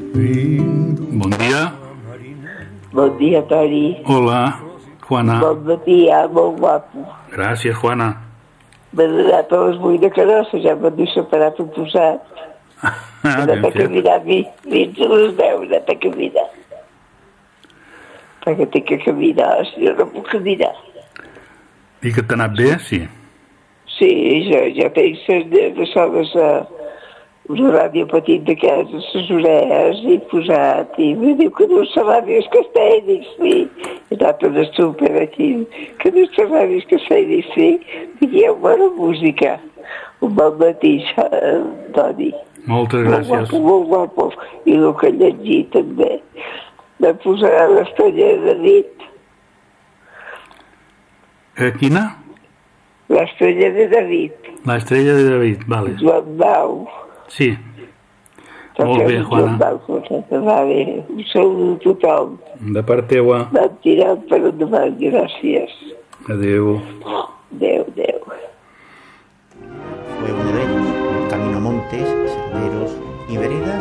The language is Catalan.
Bon dia. Bon dia, Toni. Hola, Juana. Bon matí, molt guapo. Gràcies, Juana. M'he donat a les 8 de Canossa, ja m'han deixat parar tot posat. He anat a caminar fins a les 10, he anat a caminar. Perquè tinc que caminar, si no, no puc caminar. I que t'ha anat bé, sí? Sí, ja tinc les soles a una ràdio petit de casa, les orelles, i posat, i me diu que no se ràdios castells, sí. He anat a un súper aquí, que no se ràdios castells, sí. Digueu bona música. Un bon matí, Toni. Moltes gràcies. Molt guapo. I el que he llegit també. Me posarà l'estrella de David. Quina? L'estrella de David. L'estrella de David, vale. Joan Bau. Sí. Molt bé, Juana. Vale, un saludo a tothom. De part teua. Vam tirar per endavant, gràcies. Adéu. Adéu, adéu. Fue uno de ellos, camino montes, senderos y veredas